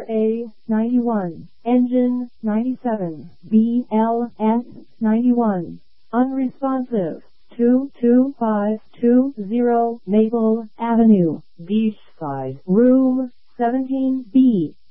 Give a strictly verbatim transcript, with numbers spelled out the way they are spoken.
R A ninety-one, engine ninety-seven, B L S ninety-one, unresponsive, two two five two zero Maple Avenue, Beachside, room seventeen B.